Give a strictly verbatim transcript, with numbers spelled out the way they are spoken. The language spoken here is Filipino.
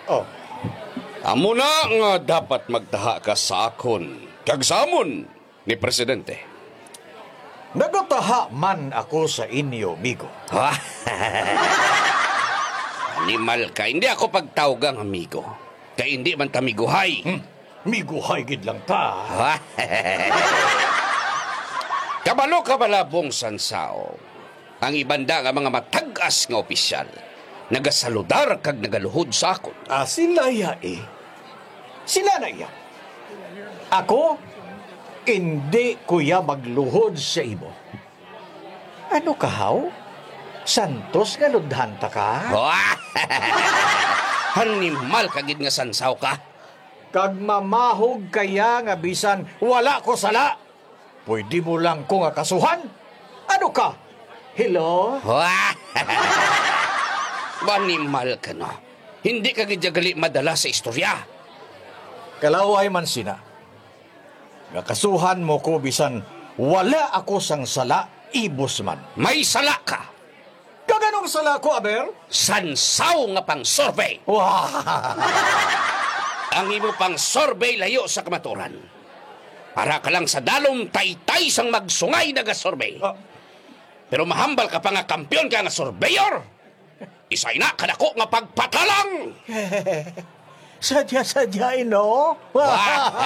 Oh, Amo na nga dapat magtaha ka sa akon kag sa amon ni Presidente. nagataha man ako sa inyo, amigo. Ha? Animal ka, hindi ako pagtawgang amigo. Kaya hindi man tamiguhay. Hmm, miguhay gid lang ta. Ha? Kabalo kabalabong sansao. Ang ibanda nga mga matag-as nga opisyal nagasaludar kag nagaluhod sa akon. Ah, sila ya eh. Sila na iya. Ako, hindi kuya magluhod sa imo. Ano ka, haw? Santos nga ludhanta ka? Animal kagid nga sansaw ka. Kag mamahog kaya nga bisan wala ko sala. Pwede mo lang ko nga kasuhan? Ano ka? Hello? Animal ka no. Hindi kagid gali madala sa istorya. Kalaway man sina. Nga kasuhan mo ko bisan wala ako sang sala, ibos man. May sala ka. Kaganong sala ko, Aber? Sansaw nga pang survey. Wah! Ang imo pang survey layo sa kamaturan. Para ka lang sa dalom taytay sang magsungay na ga-survey. Ah. Pero mahambal ka pa nga kampiyon ka nga surveyor. Isay na kadako nga pagpatalang. Sadya-sadya, no?